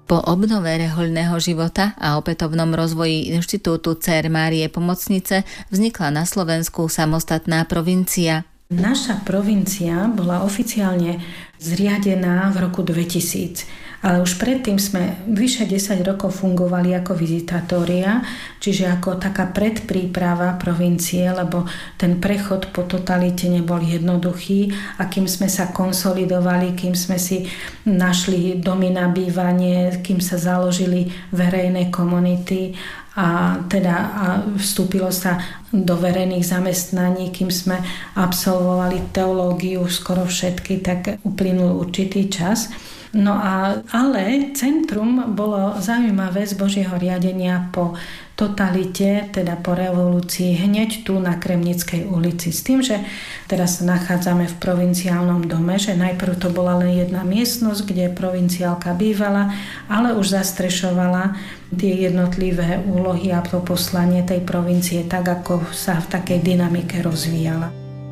Po obnove rehoľného života a opätovnom rozvoji Inštitútu Dcér Márie Pomocnice vznikla na Slovensku samostatná provincia. Naša provincia bola oficiálne zriadená v roku 2000, ale už predtým sme vyše 10 rokov fungovali ako vizitátoria, čiže ako taká predpríprava provincie, lebo ten prechod po totalite nebol jednoduchý a kým sme sa konsolidovali, kým sme si našli domy na bývanie, kým sa založili verejné komunity a vstúpilo sa do verejných zamestnaní, kým sme absolvovali teológiu skoro všetky, tak uplynul určitý čas. Ale centrum bolo zaujímavé z Božieho riadenia po totalite, teda po revolúcii, hneď tu na Kremnickej ulici. S tým, že teraz sa nachádzame v provinciálnom dome, že najprv to bola len jedna miestnosť, kde provinciálka bývala, ale už zastrešovala tie jednotlivé úlohy a to poslanie tej provincie tak, ako sa v takej dynamike rozvíjala.